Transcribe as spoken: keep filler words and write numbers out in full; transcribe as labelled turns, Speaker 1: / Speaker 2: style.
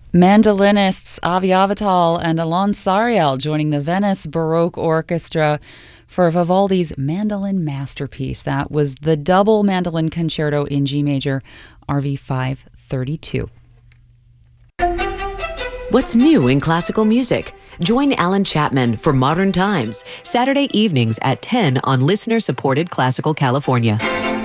Speaker 1: Mandolinists Avi Avital and Alon Sariel joining the Venice Baroque Orchestra for Vivaldi's mandolin masterpiece. That was the double mandolin concerto in G major, R V five thirty-two.
Speaker 2: What's new in classical music? Join Alan Chapman for Modern Times, Saturday evenings at ten on listener-supported Classical California.